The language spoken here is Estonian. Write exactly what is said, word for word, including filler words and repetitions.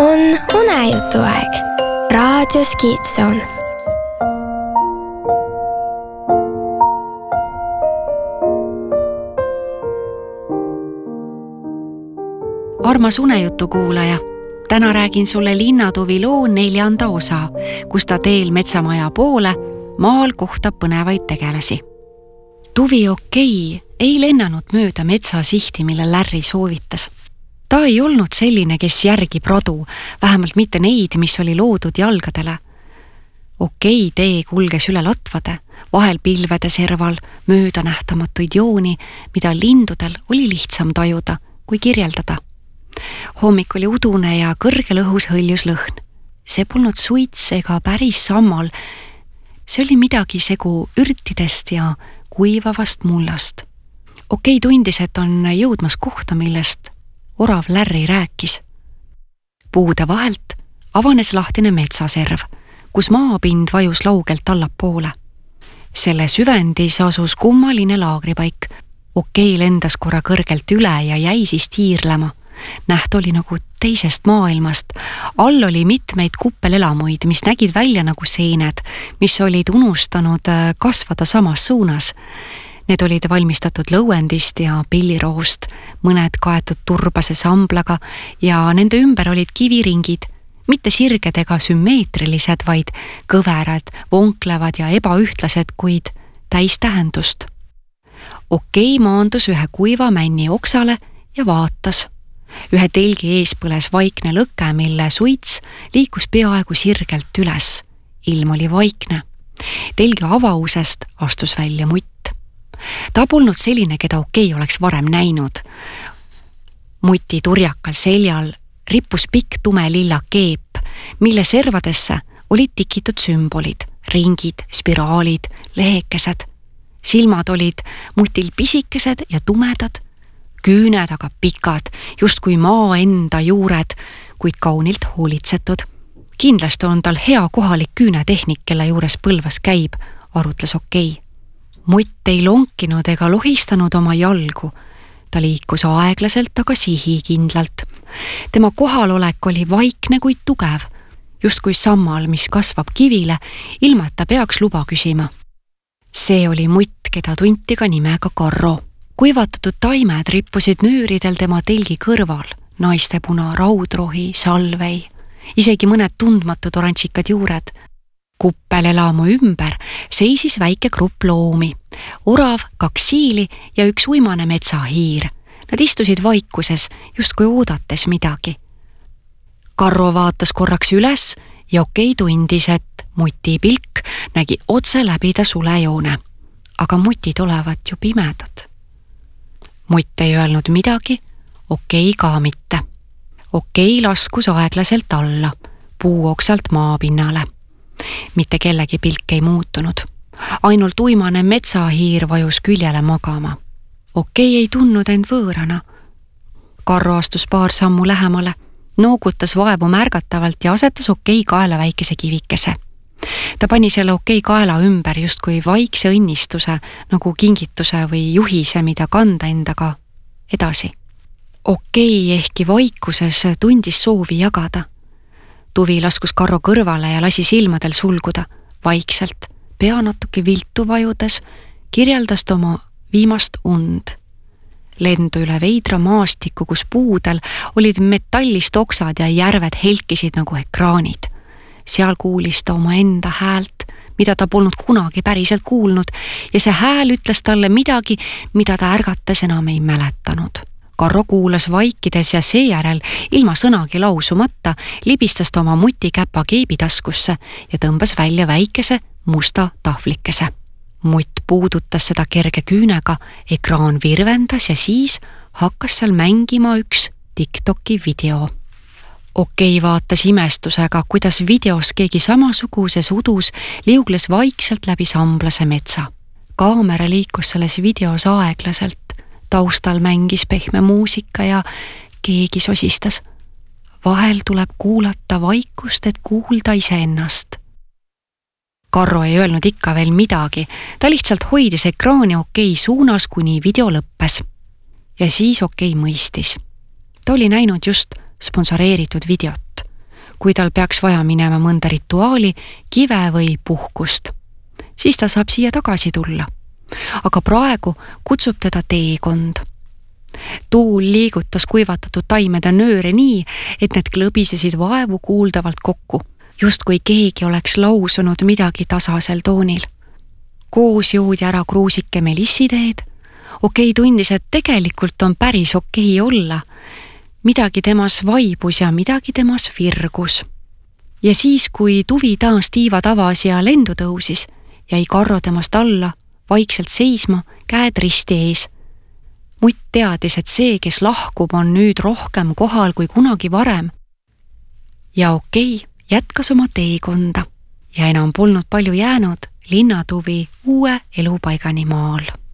on unejutuaeg raadios Kiitsoon. Armas unejutu kuulaja, täna räägin sulle Linnatuvi loo neljanda osa, kus ta teel metsamaja poole maal kohtab põnevaid tegelasi. Tuvi Okei ei lennanud mööda metsa sihti, mille Larry soovitas. Ta ei olnud selline, kes järgib radu, vähemalt mitte neid, mis oli loodud jalgadele. Okei tee kulges üle latvade, vahel pilvede serval, mööda nähtamatuid jooni, mida lindudel oli lihtsam tajuda kui kirjeldada. Hommik oli udune ja kõrgel õhus hõljus lõhn. See polnud suits ega päris sammal. See oli midagi segu ürtidest ja kuivavast mullast. Okei tundis, et on jõudmas kohta, millest orav Larry rääkis. Puude vahelt avanes lahtine metsaserv, kus maapind vajus laugelt allapoole. Selle süvendis asus kummaline laagripaik. Okei lendas korra kõrgelt üle ja jäi siis tiirlema. Näht oli nagu teisest maailmast. All oli mitmeid kuppelelamuid, mis nägid välja nagu seened, mis olid unustanud kasvada samas suunas. Need olid valmistatud lõuendist ja pilliroost, mõned kaetud turbase samblaga ja nende ümber olid kiviringid, mitte sirged ega sümmeetrilised, vaid kõverad, vonklevad ja ebaühtlased, kuid täis tähendust. Okei maandus ühe kuiva männi oksale ja vaatas. Ühe telgi ees põles vaikne lõke, mille suits liikus peaaegu sirgelt üles. Ilm oli vaikne. Telgi avausest astus välja mutt. Ta polnud selline, keda Okei oleks varem näinud. Muti turjakal seljal rippus pikk tume lilla keep, mille servadesse olid tikitud sümbolid, ringid, spiraalid, lehekesed. Silmad olid mutil pisikesed ja tumedad, küüned aga pikad, just kui maa enda juured, kuid kaunilt hoolitsetud. Kindlasti on tal hea kohalik küünetehnik, kelle juures põlvas käib, arutles Okei. Mutt ei lonkinud ega lohistanud oma jalgu. Ta liikus aeglaselt, aga sihikindlalt. Tema kohalolek oli vaikne kuid tugev, just kui sammal, mis kasvab kivile, ilma et ta peaks luba küsima. See oli mutt, keda tunti ka nimega Karro. Kuivatatud taimed rippusid nüüridel tema telgi kõrval, naistepuna, raudrohi, salvei, isegi mõned tundmatud oranžikad juured. Kuppelelamu ümber seisis väike grupp loomi, orav, kaks siili ja üks uimane metsahiir. Nad istusid vaikuses, just kui oodates midagi. Karro vaatas korraks üles ja Okei tundis, et muti pilk nägi otse läbi ta sulejoone. Aga mutid olevat ju pimedad. Mutt ei öelnud midagi, Okei ka mitte. Okei laskus aeglaselt alla, puuoksalt maapinnale. Mitte kellegi pilk ei muutunud. Ainult uimane metsahiir vajus küljele magama. Okei ei tundnud end võõrana. Karro astus paar sammu lähemale, noogutas vaevu märgatavalt ja asetas Okei kaela väikese kivikese. Ta pani selle Okei kaela ümber justkui vaikse õnnistuse, nagu kingituse või juhise, mida kanda endaga edasi. Okei ehkki vaikuses tundis soovi jagada. Tuvi laskus Karro kõrvale ja lasi silmadel sulguda. Vaikselt, pea natuke viltu vajudes, kirjeldas ta oma viimast und. Lendu üle veidra maastiku, kus puudel olid metallist oksad ja järved helkisid nagu ekraanid. Seal kuulis ta oma enda häält, mida ta polnud kunagi päriselt kuulnud, ja see hääl ütles talle midagi, mida ta ärgates enam ei mäletanud. Karro kuulas vaikides ja seejärel ilma sõnagi lausumata libistas ta oma mutikäpa keebitaskusse ja tõmbas välja väikese musta tahvlikese. Mutt puudutas seda kerge küünega, ekraan virvendas ja siis hakkas seal mängima üks TikToki video. Okei vaatas imestusega, kuidas videos keegi samasuguses udus liugles vaikselt läbi samblase metsa. Kaamera liikus selles videos aeglaselt. Taustal mängis pehme muusika ja keegi sosistas. Vahel tuleb kuulata vaikust, et kuulda iseennast. Karro ei öelnud ikka veel midagi. Ta lihtsalt hoidis ekraani Okei suunas, kuni video lõppes. Ja siis Okei mõistis. Ta oli näinud just sponsoreeritud videot. kui tal peaks vaja minema mõnda rituaali, kive või puhkust. Siis ta saab siia tagasi tulla. Aga praegu kutsub teda teekond. Tuul liigutas kuivatatud taimede nööre nii, et need klõbisesid vaevu kuuldavalt kokku, just kui keegi oleks lausunud midagi tasasel toonil. Koos joodi ära kruusike melissiteed. Okei tundis, et tegelikult on päris okei olla. Midagi temas vaibus ja midagi temas virgus. Ja siis, kui tuvi taas tiivad avas ja lendu tõusis, jäi Karro temast alla, vaikselt seisma, käed risti ees. Mutt teadis, et see, kes lahkub, on nüüd rohkem kohal kui kunagi varem. Ja okei, jätkas oma teekonda ja enam polnud palju jäänud linnatuvi uue elupaigani maal.